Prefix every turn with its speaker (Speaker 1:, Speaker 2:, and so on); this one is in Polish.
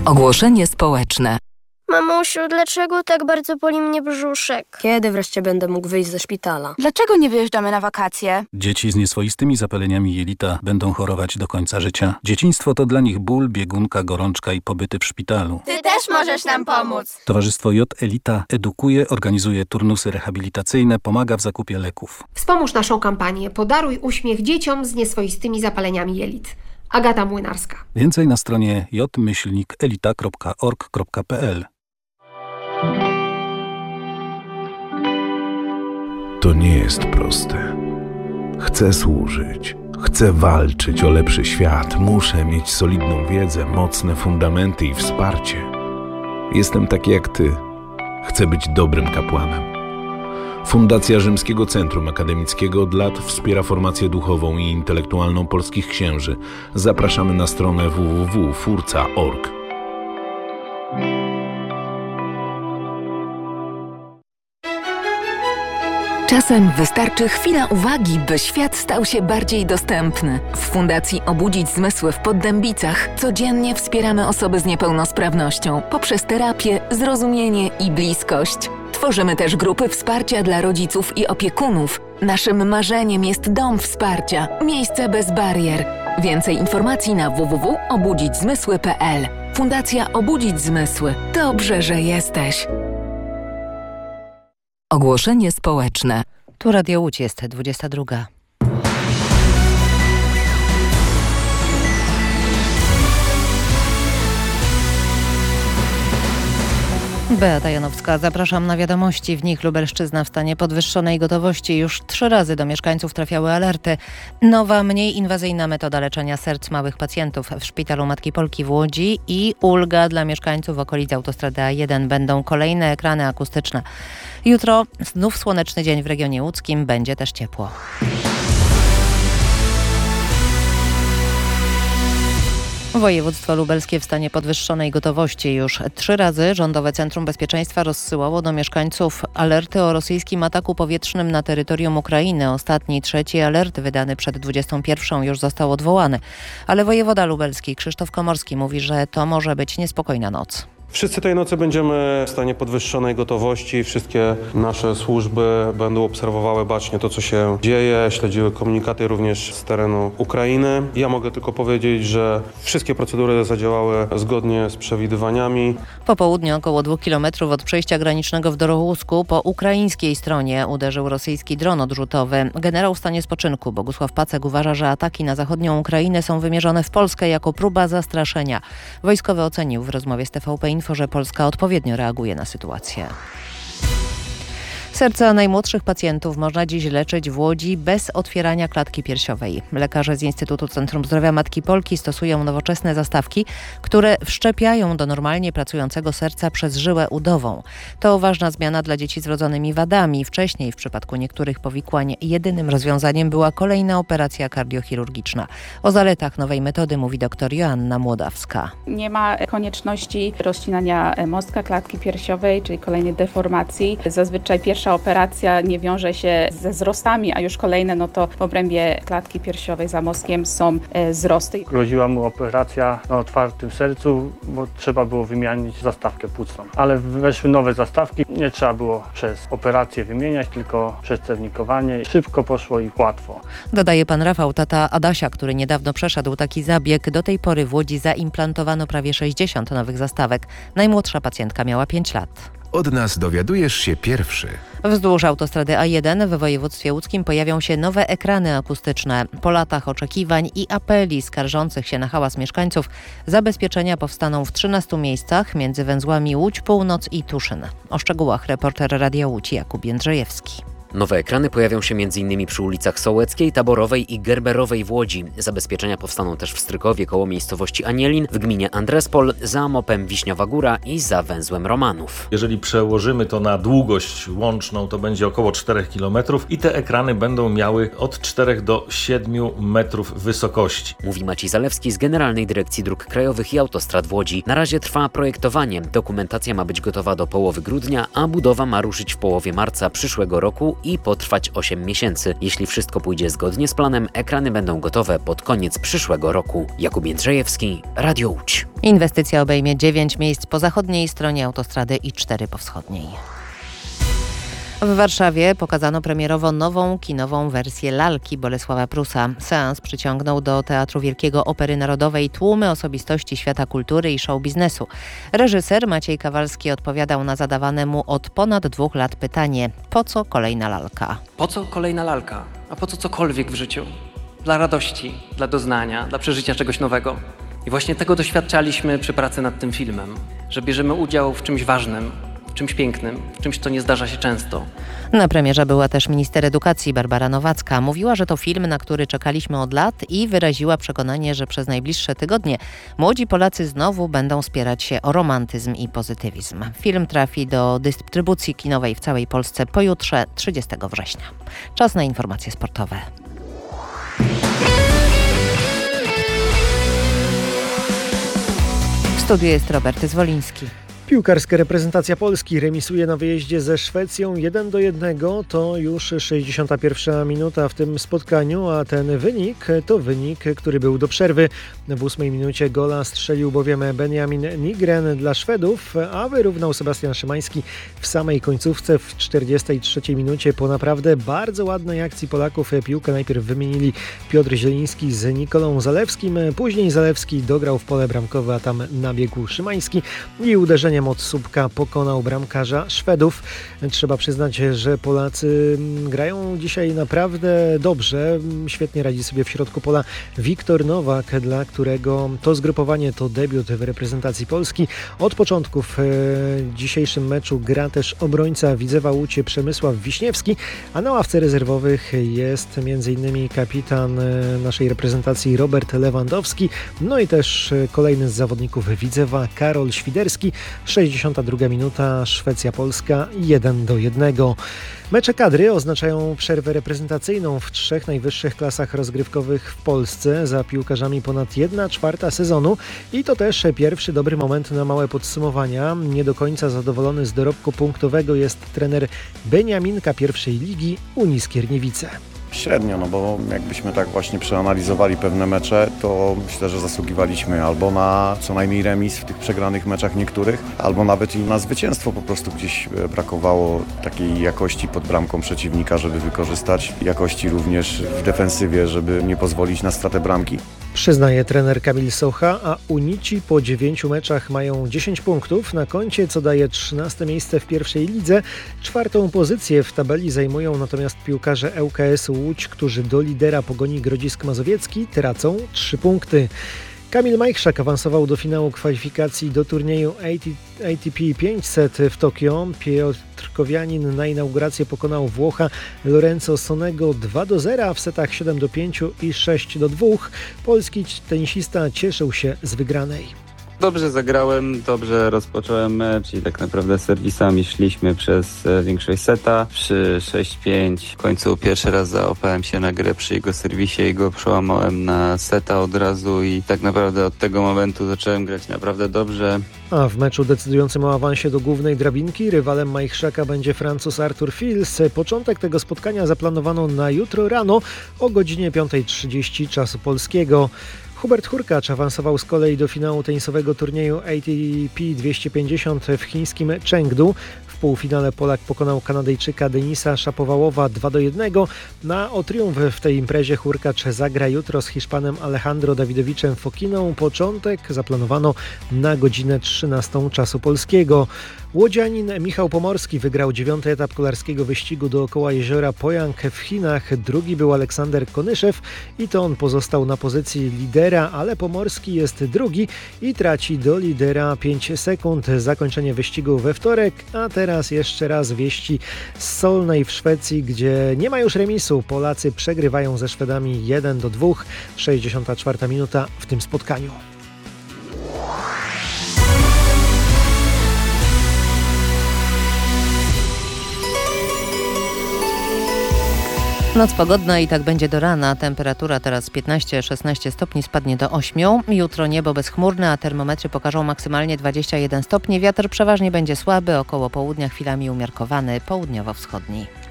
Speaker 1: Ogłoszenie społeczne.
Speaker 2: Mamusiu, dlaczego tak bardzo boli mnie brzuszek?
Speaker 3: Kiedy wreszcie będę mógł wyjść ze szpitala?
Speaker 4: Dlaczego nie wyjeżdżamy na wakacje?
Speaker 5: Dzieci z nieswoistymi zapaleniami jelita będą chorować do końca życia. Dzieciństwo to dla nich ból, biegunka, gorączka i pobyty w szpitalu.
Speaker 4: Ty też możesz nam pomóc.
Speaker 5: Towarzystwo J Elita edukuje, organizuje turnusy rehabilitacyjne, pomaga w zakupie leków.
Speaker 6: Wspomóż naszą kampanię Podaruj uśmiech dzieciom z nieswoistymi zapaleniami jelit. Agata Młynarska.
Speaker 5: Więcej na stronie j-elita.org.pl.
Speaker 7: To nie jest proste. Chcę służyć. Chcę walczyć o lepszy świat. Muszę mieć solidną wiedzę, mocne fundamenty i wsparcie. Jestem taki jak ty. Chcę być dobrym kapłanem. Fundacja Rzymskiego Centrum Akademickiego od lat wspiera formację duchową i intelektualną polskich księży. Zapraszamy na stronę www.furca.org.
Speaker 1: Czasem wystarczy chwila uwagi, by świat stał się bardziej dostępny. W Fundacji Obudzić Zmysły w Poddębicach codziennie wspieramy osoby z niepełnosprawnością poprzez terapię, zrozumienie i bliskość. Tworzymy też grupy wsparcia dla rodziców i opiekunów. Naszym marzeniem jest dom wsparcia, miejsce bez barier. Więcej informacji na www.obudzićzmysły.pl. Fundacja Obudzić Zmysły. Dobrze, że jesteś. Ogłoszenie społeczne.
Speaker 8: Tu Radio Łódź, jest 22. Beata Janowska, zapraszam na wiadomości. W nich Lubelszczyzna w stanie podwyższonej gotowości. Już 3 razy do mieszkańców trafiały alerty. Nowa, mniej inwazyjna metoda leczenia serc małych pacjentów w Szpitalu Matki Polki w Łodzi i ulga dla mieszkańców okolic autostrady A1. Będą kolejne ekrany akustyczne. Jutro znów słoneczny dzień w regionie łódzkim. Będzie też ciepło. Województwo lubelskie w stanie podwyższonej gotowości. Już 3 razy Rządowe Centrum Bezpieczeństwa rozsyłało do mieszkańców alerty o rosyjskim ataku powietrznym na terytorium Ukrainy. Ostatni, 3. alert wydany przed 21 już został odwołany. Ale wojewoda lubelski Krzysztof Komorski mówi, że to może być niespokojna noc.
Speaker 9: Wszyscy tej nocy będziemy w stanie podwyższonej gotowości. Wszystkie nasze służby będą obserwowały bacznie to, co się dzieje, śledziły komunikaty również z terenu Ukrainy. Ja mogę tylko powiedzieć, że wszystkie procedury zadziałały zgodnie z przewidywaniami.
Speaker 8: Po południu, około 2 kilometrów od przejścia granicznego w Dorołusku, po ukraińskiej stronie uderzył rosyjski dron odrzutowy. Generał w stanie spoczynku Bogusław Pacek uważa, że ataki na zachodnią Ukrainę są wymierzone w Polskę jako próba zastraszenia. Wojskowy ocenił w rozmowie z TVP Info, że Polska odpowiednio reaguje na sytuację. Serca najmłodszych pacjentów można dziś leczyć w Łodzi bez otwierania klatki piersiowej. Lekarze z Instytutu Centrum Zdrowia Matki Polki stosują nowoczesne zastawki, które wszczepiają do normalnie pracującego serca przez żyłę udową. To ważna zmiana dla dzieci z wrodzonymi wadami. Wcześniej w przypadku niektórych powikłań jedynym rozwiązaniem była kolejna operacja kardiochirurgiczna. O zaletach nowej metody mówi dr Joanna Młodawska.
Speaker 10: Nie ma konieczności rozcinania mostka klatki piersiowej, czyli kolejnej deformacji. Zazwyczaj pierwsza operacja nie wiąże się ze wzrostami, a już kolejne, to w obrębie klatki piersiowej za mostkiem są wzrosty.
Speaker 11: Groziła mu operacja na otwartym sercu, bo trzeba było wymienić zastawkę płucną. Ale weszły nowe zastawki, nie trzeba było przez operację wymieniać, tylko przez cewnikowanie. Szybko poszło i łatwo.
Speaker 8: Dodaje pan Rafał, tata Adasia, który niedawno przeszedł taki zabieg. Do tej pory w Łodzi zaimplantowano prawie 60 nowych zastawek. Najmłodsza pacjentka miała 5 lat.
Speaker 12: Od nas dowiadujesz się pierwszy.
Speaker 8: Wzdłuż autostrady A1 w województwie łódzkim pojawią się nowe ekrany akustyczne. Po latach oczekiwań i apeli skarżących się na hałas mieszkańców zabezpieczenia powstaną w 13 miejscach między węzłami Łódź, Północ i Tuszyn. O szczegółach reporter Radia Łódź Jakub Jędrzejewski.
Speaker 13: Nowe ekrany pojawią się m.in. przy ulicach Sołeckiej, Taborowej i Gerberowej w Łodzi. Zabezpieczenia powstaną też w Strykowie koło miejscowości Anielin, w gminie Andrespol, za MOP-em Wiśniowa Góra i za węzłem Romanów.
Speaker 14: Jeżeli przełożymy to na długość łączną, to będzie około 4 km i te ekrany będą miały od 4 do 7 metrów wysokości.
Speaker 13: Mówi Maciej Zalewski z Generalnej Dyrekcji Dróg Krajowych i Autostrad w Łodzi. Na razie trwa projektowanie. Dokumentacja ma być gotowa do połowy grudnia, a budowa ma ruszyć w połowie marca przyszłego roku i potrwać 8 miesięcy. Jeśli wszystko pójdzie zgodnie z planem, ekrany będą gotowe pod koniec przyszłego roku. Jakub Jędrzejewski, Radio Łódź.
Speaker 8: Inwestycja obejmie 9 miejsc po zachodniej stronie autostrady i 4 po wschodniej. W Warszawie pokazano premierowo nową kinową wersję Lalki Bolesława Prusa. Seans przyciągnął do Teatru Wielkiego Opery Narodowej tłumy osobistości świata kultury i show biznesu. Reżyser Maciej Kawalski odpowiadał na zadawane mu od ponad 2 lat pytanie: po co kolejna lalka?
Speaker 15: Po co kolejna lalka? A po co cokolwiek w życiu? Dla radości, dla doznania, dla przeżycia czegoś nowego. I właśnie tego doświadczaliśmy przy pracy nad tym filmem, że bierzemy udział w czymś ważnym, w czymś pięknym, w czymś, co nie zdarza się często.
Speaker 8: Na premierze była też minister edukacji Barbara Nowacka. Mówiła, że to film, na który czekaliśmy od lat i wyraziła przekonanie, że przez najbliższe tygodnie młodzi Polacy znowu będą spierać się o romantyzm i pozytywizm. Film trafi do dystrybucji kinowej w całej Polsce pojutrze, 30 września. Czas na informacje sportowe. W studiu jest Robert Zwoliński.
Speaker 16: Piłkarska reprezentacja Polski remisuje na wyjeździe ze Szwecją 1-1. To już 61. minuta w tym spotkaniu, a ten wynik to wynik, który był do przerwy. W 8 minucie gola strzelił bowiem Benjamin Nygren dla Szwedów, a wyrównał Sebastian Szymański w samej końcówce w 43 minucie. Po naprawdę bardzo ładnej akcji Polaków piłkę najpierw wymienili Piotr Zieliński z Nikolą Zalewskim, później Zalewski dograł w pole bramkowe, a tam nabiegł Szymański i uderzenie od słupka pokonał bramkarza Szwedów. Trzeba przyznać, że Polacy grają dzisiaj naprawdę dobrze. Świetnie radzi sobie w środku pola Wiktor Nowak, dla którego to zgrupowanie to debiut w reprezentacji Polski. Od początku w dzisiejszym meczu gra też obrońca Widzewa Łódź Przemysław Wiśniewski, a na ławce rezerwowych jest m.in. kapitan naszej reprezentacji Robert Lewandowski, no i też kolejny z zawodników Widzewa Karol Świderski. 62 minuta, Szwecja-Polska 1-1. Mecze kadry oznaczają przerwę reprezentacyjną w 3 najwyższych klasach rozgrywkowych w Polsce. Za piłkarzami ponad 1/4 sezonu i to też pierwszy dobry moment na małe podsumowania. Nie do końca zadowolony z dorobku punktowego jest trener Beniaminka pierwszej ligi Unii Skierniewice.
Speaker 17: Średnio, no bo jakbyśmy tak właśnie przeanalizowali pewne mecze, to myślę, że zasługiwaliśmy albo na co najmniej remis w tych przegranych meczach niektórych, albo nawet i na zwycięstwo. Po prostu gdzieś brakowało takiej jakości pod bramką przeciwnika, żeby wykorzystać, jakości również w defensywie, żeby nie pozwolić na stratę bramki.
Speaker 16: Przyznaje trener Kamil Socha, a Unici po 9 meczach mają 10 punktów na koncie, co daje 13 miejsce w pierwszej lidze. 4. pozycję w tabeli zajmują natomiast piłkarze ŁKS Łódź, którzy do lidera Pogoni Grodzisk Mazowiecki tracą 3 punkty. Kamil Majchrzak awansował do finału kwalifikacji do turnieju ATP 500 w Tokio. Piotr Kowianin na inaugurację pokonał Włocha Lorenzo Sonego 2-0 w setach 7-5 i 6-2. Polski tenisista cieszył się z wygranej.
Speaker 18: Dobrze zagrałem, dobrze rozpocząłem mecz i tak naprawdę serwisami szliśmy przez większość seta. Przy 6-5 w końcu pierwszy raz załapałem się na grę przy jego serwisie i go przełamałem na seta od razu i tak naprawdę od tego momentu zacząłem grać naprawdę dobrze.
Speaker 16: A w meczu decydującym o awansie do głównej drabinki rywalem Majchrzaka będzie Francuz Arthur Fils. Początek tego spotkania zaplanowano na jutro rano o godzinie 5:30 czasu polskiego. Hubert Hurkacz awansował z kolei do finału tenisowego turnieju ATP 250 w chińskim Chengdu. W półfinale Polak pokonał Kanadyjczyka Denisa Szapowałowa 2-1. O triumf w tej imprezie Hurkacz zagra jutro z Hiszpanem Alejandro Dawidowiczem Fokiną. Początek zaplanowano na godzinę 13 czasu polskiego. Łodzianin Michał Pomorski wygrał 9. etap kolarskiego wyścigu dookoła jeziora Pojang w Chinach. Drugi był Aleksander Konyszew i to on pozostał na pozycji lidera, ale Pomorski jest drugi i traci do lidera 5 sekund. Zakończenie wyścigu we wtorek, a teraz jeszcze raz wieści z Solnej w Szwecji, gdzie nie ma już remisu. Polacy przegrywają ze Szwedami 1-2. 64 minuta w tym spotkaniu.
Speaker 8: Noc pogodna i tak będzie do rana. Temperatura teraz 15-16 stopni, spadnie do 8. Jutro niebo bezchmurne, a termometry pokażą maksymalnie 21 stopni. Wiatr przeważnie będzie słaby, około południa chwilami umiarkowany, południowo-wschodni.